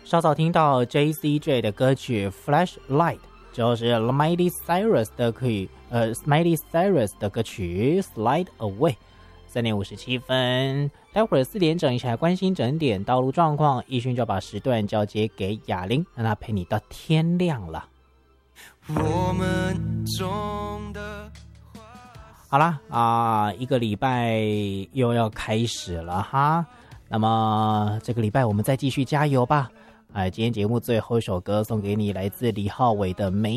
稍早听到 JCJ 的歌曲 Flashlight， 就是 Miley Cyrus 的歌曲 Slide Away。 3点57分，待会儿4点整一起来关心整点道路状况，奕迅就把时段交接给雅玲，让她陪你到天亮了。我们种的好啦一个礼拜又要开始了哈，那么这个礼拜我们再继续加油吧。今天节目最后一首歌送给你，来自李浩伟的《美